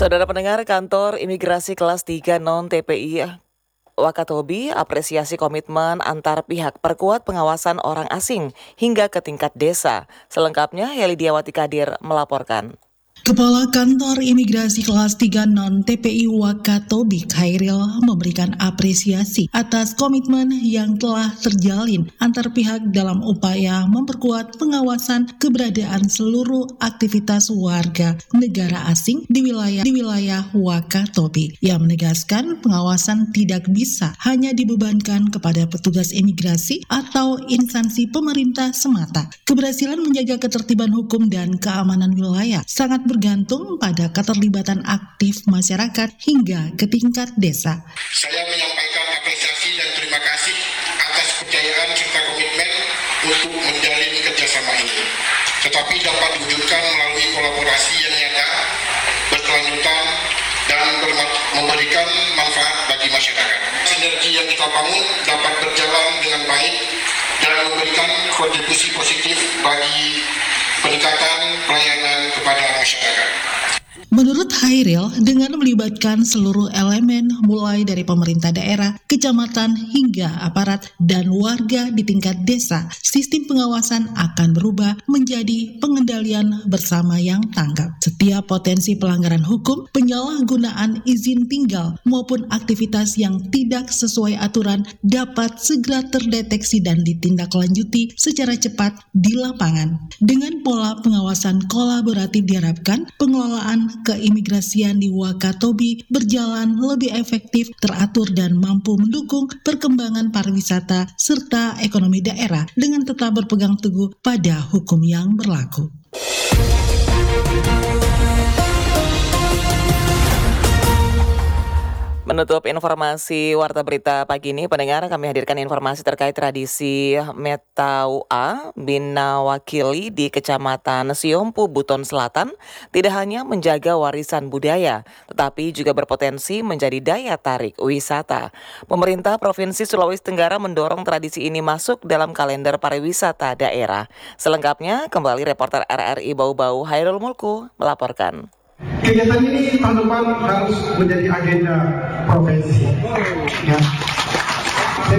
Saudara pendengar, kantor imigrasi kelas 3 non-TPI Wakatobi apresiasi komitmen antar pihak perkuat pengawasan orang asing hingga ke tingkat desa. Selengkapnya, Heli Diawati Kadir melaporkan. Kepala Kantor Imigrasi Kelas 3 Non-TPI Wakatobi, Khairil, memberikan apresiasi atas komitmen yang telah terjalin antar pihak dalam upaya memperkuat pengawasan keberadaan seluruh aktivitas warga negara asing di wilayah Wakatobi. Ia menegaskan pengawasan tidak bisa hanya dibebankan kepada petugas imigrasi atau instansi pemerintah semata. Keberhasilan menjaga ketertiban hukum dan keamanan wilayah sangat bergantung pada keterlibatan aktif masyarakat hingga ke tingkat desa. Saya menyampaikan apresiasi dan terima kasih atas kepercayaan serta komitmen untuk menjalin kerjasama ini. Tetapi dapat diwujudkan melalui kolaborasi yang nyata, berkelanjutan, dan memberikan manfaat bagi masyarakat. Sinergi yang kita bangun dapat berjalan dengan baik dan memberikan kontribusi positif bagi peningkatan pelayanan kepada masyarakat. Menurut Khairil, dengan melibatkan seluruh elemen mulai dari pemerintah daerah, kecamatan hingga aparat dan warga di tingkat desa, sistem pengawasan akan berubah menjadi pengendalian bersama yang tanggap. Setiap potensi pelanggaran hukum, penyalahgunaan izin tinggal maupun aktivitas yang tidak sesuai aturan dapat segera terdeteksi dan ditindaklanjuti secara cepat di lapangan. Dengan pola pengawasan kolaboratif diharapkan pengelolaan keimigrasian di Wakatobi berjalan lebih efektif, teratur, dan mampu mendukung perkembangan pariwisata serta ekonomi daerah dengan tetap berpegang teguh pada hukum yang berlaku. Menutup informasi Warta Berita pagi ini, pendengar, kami hadirkan informasi terkait tradisi Metaua Binawakili di Kecamatan Siompu, Buton Selatan, tidak hanya menjaga warisan budaya, tetapi juga berpotensi menjadi daya tarik wisata. Pemerintah Provinsi Sulawesi Tenggara mendorong tradisi ini masuk dalam kalender pariwisata daerah. Selengkapnya, kembali reporter RRI Bau-Bau Hairul Mulku melaporkan. Kegiatan ini tahun depan harus menjadi agenda provinsi. Ya. Saya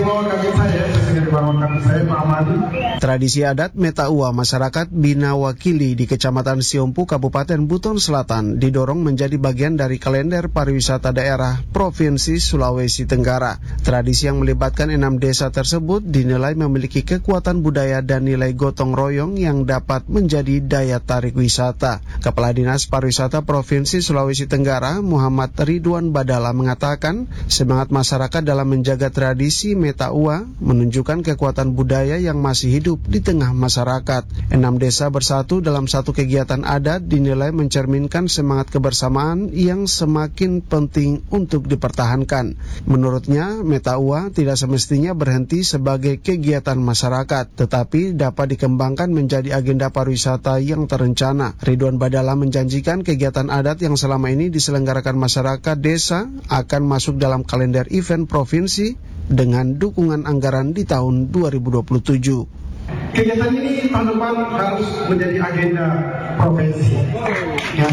bawakan saya Pak Amadi. Tradisi adat Metaua masyarakat Binawakili di Kecamatan Siompu, Kabupaten Buton Selatan didorong menjadi bagian dari kalender pariwisata daerah Provinsi Sulawesi Tenggara. Tradisi yang melibatkan 6 desa tersebut dinilai memiliki kekuatan budaya dan nilai gotong royong yang dapat menjadi daya tarik wisata. Kepala Dinas Pariwisata Provinsi Sulawesi Tenggara, Muhammad Ridwan Badala, mengatakan semangat masyarakat dalam menjaga tradisi Metaua menunjukkan kekuatan budaya yang masih hidup di tengah masyarakat. 6 desa bersatu dalam satu kegiatan adat dinilai mencerminkan semangat kebersamaan yang semakin penting untuk dipertahankan. Menurutnya, Metaua tidak semestinya berhenti sebagai kegiatan masyarakat, tetapi dapat dikembangkan menjadi agenda pariwisata yang terencana. Ridwan Badala menjanjikan kegiatan adat yang selama ini diselenggarakan masyarakat desa akan masuk dalam kalender event provinsi dengan dukungan anggaran di tahun 2027. Kegiatan ini tahun depan harus menjadi agenda provinsi. Ya.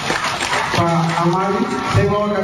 Pak Amadi, saya bawakan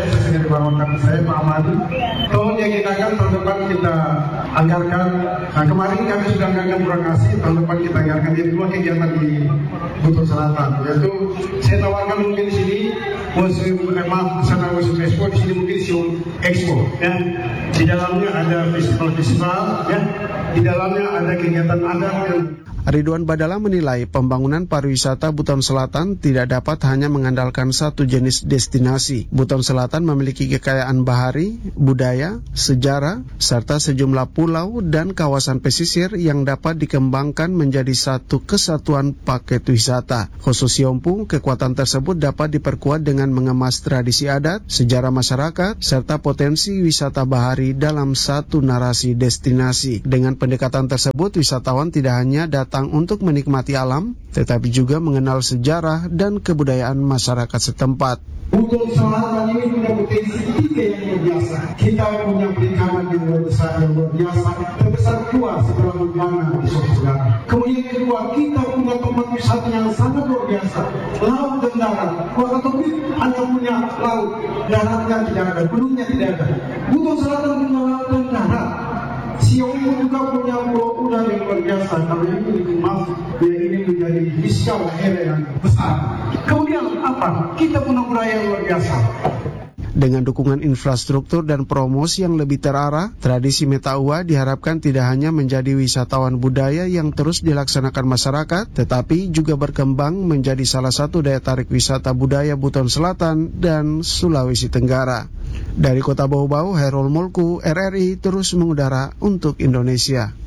saya Pak Amadi. Tolong diagendakan tahun depan kita anggarkan. Nah, kemarin kami sudah anggarkan Burangasi, tahun depan kita anggarkan di 2 kegiatan di Buton Selatan. Yaitu saya tawarkan mungkin di sini musim Expo, di sini mungkin Siom Expo. Ya. Di dalamnya ada festival-festival, ya. Di dalamnya ada kegiatan adat yang Ridwan Badala menilai pembangunan pariwisata Buton Selatan tidak dapat hanya mengandalkan satu jenis destinasi. Buton Selatan memiliki kekayaan bahari, budaya, sejarah, serta sejumlah pulau dan kawasan pesisir yang dapat dikembangkan menjadi satu kesatuan paket wisata. Khusus Siompu, kekuatan tersebut dapat diperkuat dengan mengemas tradisi adat, sejarah masyarakat, serta potensi wisata bahari dalam satu narasi destinasi. Dengan pendekatan tersebut, wisatawan tidak hanya datang datang untuk menikmati alam, tetapi juga mengenal sejarah dan kebudayaan masyarakat setempat. Buton Selatan ini punya potensi tiga yang luar biasa. Kita punya perikanan yang luar biasa, terbesar kedua setelah bencana di Sulawesi Tenggara. Kemudian kedua, kita punya tempat wisata yang sangat luar biasa, laut dan darat. Wakatobi hanya punya laut, daratnya tidak ada, gunungnya tidak ada. Buton Selatan punya laut dan darat. Siompu juga punya pulau udara yang luar biasa. Kalau ini dikemas, ya ini menjadi fiskal daerah yang besar. Kemudian apa? Kita punya budaya yang luar biasa. Dengan dukungan infrastruktur dan promosi yang lebih terarah, tradisi Metaua diharapkan tidak hanya menjadi wisatawan budaya yang terus dilaksanakan masyarakat, tetapi juga berkembang menjadi salah satu daya tarik wisata budaya Buton Selatan dan Sulawesi Tenggara. Dari Kota Bau-Bau, Herul Mulku, RRI terus mengudara untuk Indonesia.